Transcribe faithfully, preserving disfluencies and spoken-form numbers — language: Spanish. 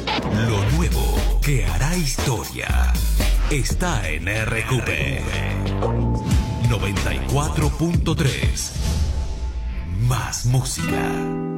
Lo nuevo que hará historia está en R Q P noventa y cuatro punto tres. Más música.